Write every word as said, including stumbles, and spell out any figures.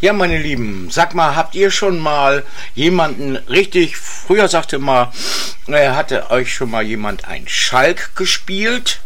Ja, meine Lieben, sag mal, habt ihr schon mal jemanden richtig, früher sagte mal, äh, hatte euch schon mal jemand ein Schalk gespielt?